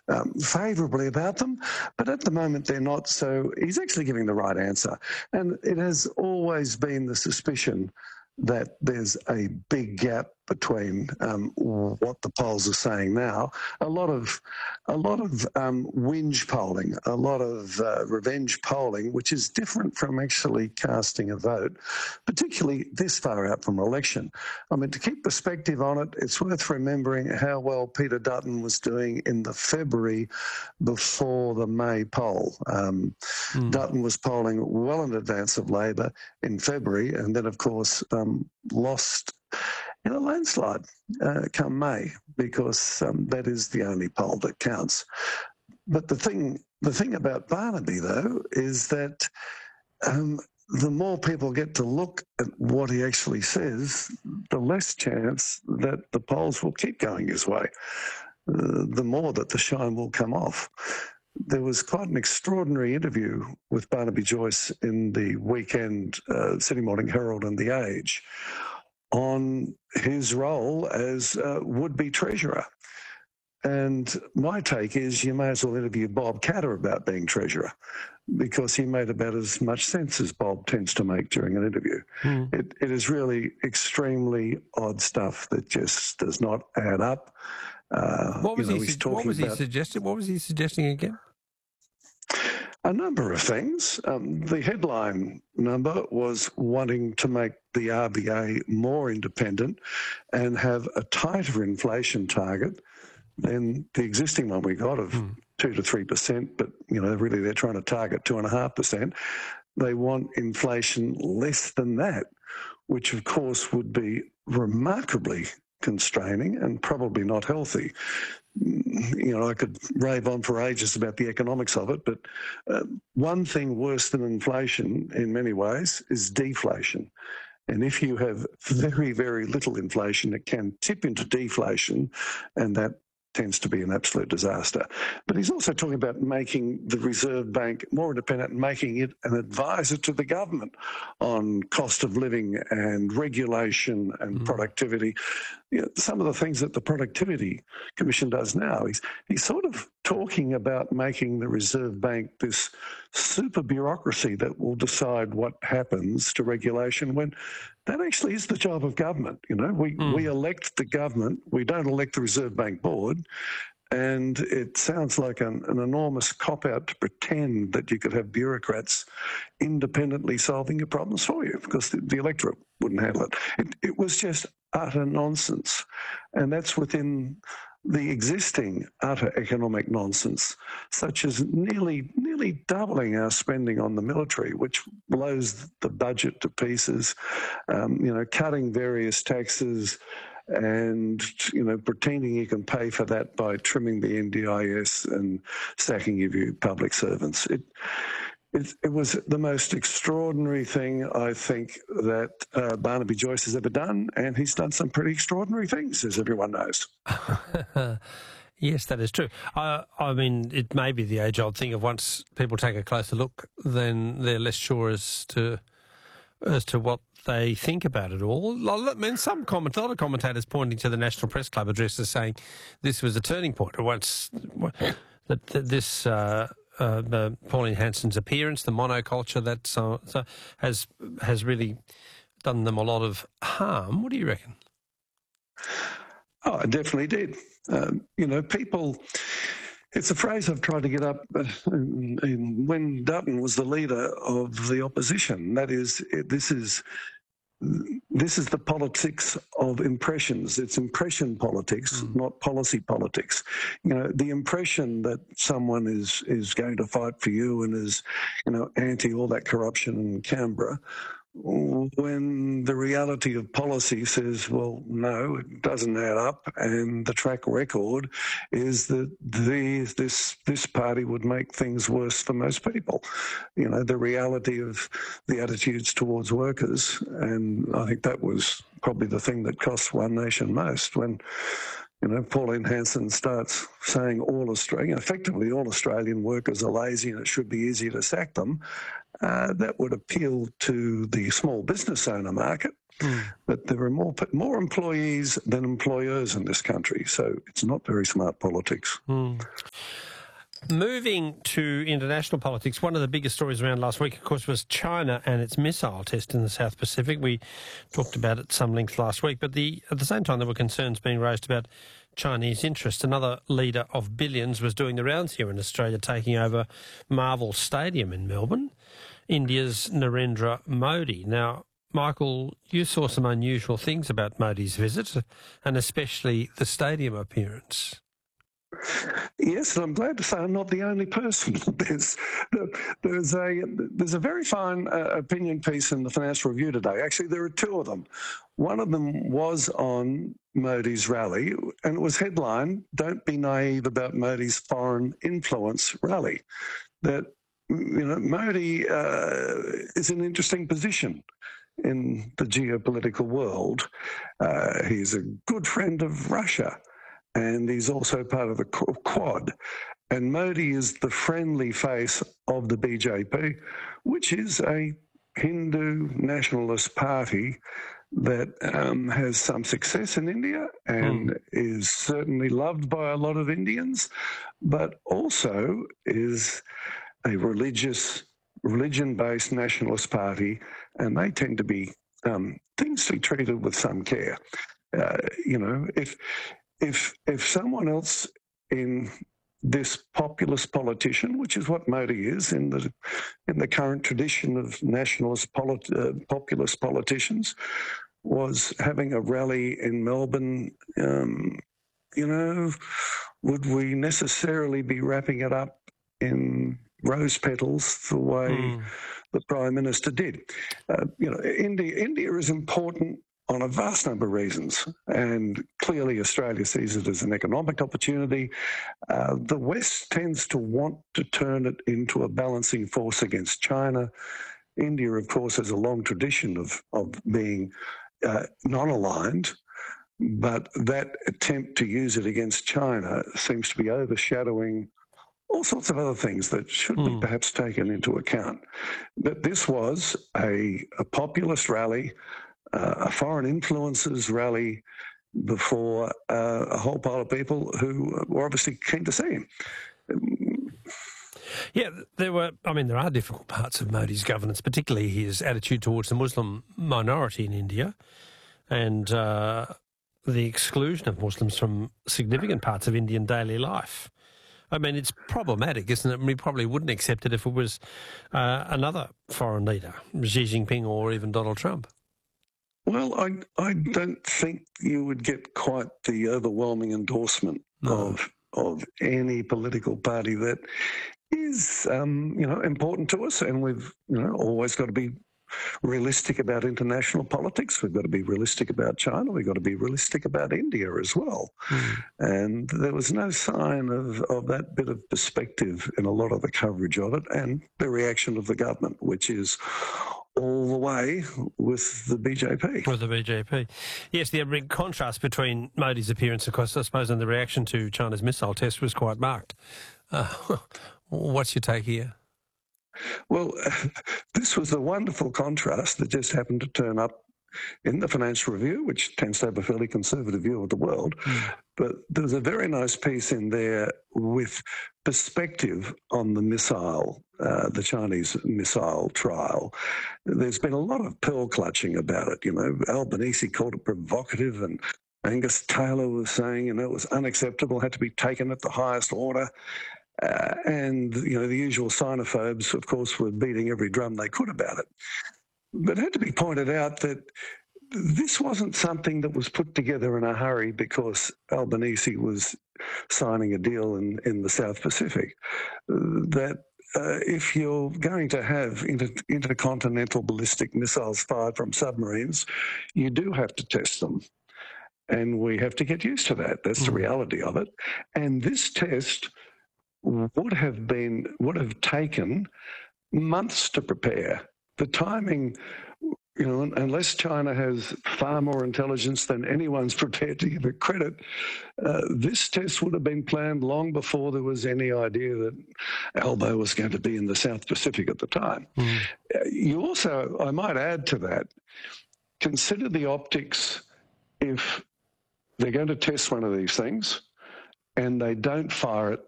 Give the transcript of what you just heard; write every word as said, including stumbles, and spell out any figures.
um, favourably about them, but at the moment they're not. So he's actually giving the right answer. And it has always been the suspicion that there's a big gap between um, what the polls are saying now. A lot of, a lot of um, whinge polling, a lot of uh, revenge polling, which is different from actually casting a vote, particularly this far out from election. I mean, to keep perspective on it, it's worth remembering how well Peter Dutton was doing in the February before the May poll. Um, mm. Dutton was polling well in advance of Labor in February, and then, of course, um, lost in a landslide uh, come May, because um, that is the only poll that counts. But the thing, the thing about Barnaby, though, is that um, the more people get to look at what he actually says, the less chance that the polls will keep going his way, uh, the more that the shine will come off. There was quite an extraordinary interview with Barnaby Joyce in the weekend uh, Sydney Morning Herald and The Age on his role as uh, would-be treasurer. And my take is you may as well interview Bob Catter about being treasurer, because he made about as much sense as Bob tends to make during an interview. Mm. It, it is really extremely odd stuff that just does not add up. Uh, what was, you know, he, su- what was he suggesting? What was he suggesting again? A number of things. Um, the headline number was wanting to make the R B A more independent and have a tighter inflation target than the existing one we got of mm. two to three percent. But you know, really, they're trying to target two and a half percent. They want inflation less than that, which of course would be remarkably constraining and probably not healthy. You know, I could rave on for ages about the economics of it, but uh, one thing worse than inflation in many ways is deflation. And if you have very, very little inflation, it can tip into deflation, and that tends to be an absolute disaster. But he's also talking about making the Reserve Bank more independent and making it an advisor to the government on cost of living and regulation and mm. productivity. You know, some of the things that the Productivity Commission does now, he's, he's sort of talking about making the Reserve Bank this super bureaucracy that will decide what happens to regulation, when that actually is the job of government. You know, we, mm. we elect the government, we don't elect the Reserve Bank Board. And it sounds like an, an enormous cop-out to pretend that you could have bureaucrats independently solving your problems for you, because the, the electorate wouldn't handle it. it. It was just utter nonsense. And that's within the existing utter economic nonsense, such as nearly nearly doubling our spending on the military, which blows the budget to pieces, um, you know, cutting various taxes, and, you know, pretending you can pay for that by trimming the N D I S and sacking of you public servants. It, it, it was the most extraordinary thing, I think, that uh, Barnaby Joyce has ever done, and he's done some pretty extraordinary things, as everyone knows. Yes, that is true. I, I mean, it may be the age-old thing of once people take a closer look, then they're less sure as to as to what they think about it all. I mean, some comment, a lot of commentators pointing to the National Press Club addresses saying this was a turning point. Once that, that this uh, uh, the Pauline Hanson's appearance, the monoculture, that so, so has has really done them a lot of harm. What do you reckon? Oh, it definitely did. Um, you know, people. It's a phrase I've tried to get up in, in when Dutton was the leader of the opposition. That is, this is this is the politics of impressions. It's impression politics, mm. not policy politics. You know, the impression that someone is is going to fight for you and is, you know, anti all that corruption in Canberra, when the reality of policy says, well, no, it doesn't add up, and the track record is that these, this this party would make things worse for most people. You know, the reality of the attitudes towards workers, and I think that was probably the thing that cost One Nation most, when, you know, Pauline Hanson starts saying all Australian, effectively all Australian workers are lazy and it should be easy to sack them. Uh, that would appeal to the small business owner market, mm. but there are more more employees than employers in this country, so it's not very smart politics. Mm. Moving to international politics, one of the biggest stories around last week, of course, was China and its missile test in the South Pacific. We talked about it at some length last week, but the, at the same time there were concerns being raised about Chinese interest. Another leader of billions was doing the rounds here in Australia, taking over Marvel Stadium in Melbourne, India's Narendra Modi. Now, Michael, you saw some unusual things about Modi's visit, and especially the stadium appearance. Yes, and I'm glad to say I'm not the only person. There's, there's a there's a very fine uh, opinion piece in the Financial Review today. Actually, there are two of them. One of them was on Modi's rally, and it was headlined, "Don't be naive about Modi's foreign influence rally." That, you know, Modi uh, is in an interesting position in the geopolitical world. Uh, he's a good friend of Russia, and he's also part of the Quad. And Modi is the friendly face of the B J P, which is a Hindu nationalist party that um, has some success in India and mm. is certainly loved by a lot of Indians, but also is a religious, religion-based nationalist party, and they tend to be um, things to be treated with some care. Uh, you know, if if if someone else in this populist politician, which is what Modi is in the in the current tradition of nationalist polit, uh, populist politicians, was having a rally in Melbourne, um, you know, would we necessarily be wrapping it up in rose petals the way mm. the Prime Minister did? Uh, you know, India, India is important on a vast number of reasons, and clearly Australia sees it as an economic opportunity. Uh, the West tends to want to turn it into a balancing force against China. India, of course, has a long tradition of, of being uh, non-aligned, but that attempt to use it against China seems to be overshadowing all sorts of other things that should mm. be perhaps taken into account. But this was a, a populist rally, Uh, a foreign influences rally before uh, a whole pile of people who were obviously keen to see him. Yeah, there were, I mean, there are difficult parts of Modi's governance, particularly his attitude towards the Muslim minority in India and uh, the exclusion of Muslims from significant parts of Indian daily life. I mean, it's problematic, isn't it? We probably wouldn't accept it if it was uh, another foreign leader, Xi Jinping or even Donald Trump. Well, I I don't think you would get quite the overwhelming endorsement no. of of any political party that is um, you know important to us, and we've you know always got to be realistic about international politics. We've got to be realistic about China. We've got to be realistic about India as well. Mm. And there was no sign of, of that bit of perspective in a lot of the coverage of it, and the reaction of the government, which is all the way with the B J P. With the B J P. Yes, the big contrast between Modi's appearance, of course, I suppose, and the reaction to China's missile test was quite marked. Uh, what's your take here? Well, this was a wonderful contrast that just happened to turn up in the Financial Review, which tends to have a fairly conservative view of the world. Mm. But there's a very nice piece in there with perspective on the missile, uh, the Chinese missile trial. There's been a lot of pearl clutching about it. You know, Albanese called it provocative, and Angus Taylor was saying, you know, it was unacceptable, had to be taken at the highest order. Uh, and, you know, the usual xenophobes, of course, were beating every drum they could about it. But it had to be pointed out that this wasn't something that was put together in a hurry because Albanese was signing a deal in, in the South Pacific. Uh, that uh, if you're going to have inter intercontinental ballistic missiles fired from submarines, you do have to test them. And we have to get used to that. That's the reality of it. And this test would have been, would have taken months to prepare. The timing, you know, unless China has far more intelligence than anyone's prepared to give it credit, uh, this test would have been planned long before there was any idea that Albo was going to be in the South Pacific at the time. Mm. You also, I might add to that, consider the optics if they're going to test one of these things and they don't fire it